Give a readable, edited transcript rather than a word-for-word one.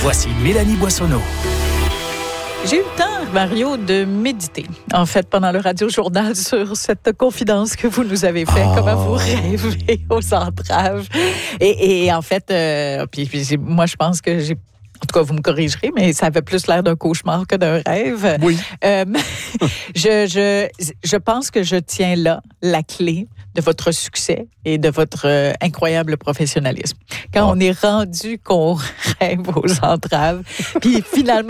Voici Mélanie Boissonneau. J'ai eu le temps, Mario, de méditer, en fait, pendant le radio-journal sur cette confidence que vous nous avez faite, comment vous rêvez aux entraves. Et en fait, moi, je pense que j'ai... En tout cas, vous me corrigerez, mais ça avait plus l'air d'un cauchemar que d'un rêve. Oui. Je pense que je tiens là la clé de votre succès et de votre incroyable professionnalisme. Quand on est rendu qu'on rêve aux entraves, puis finalement,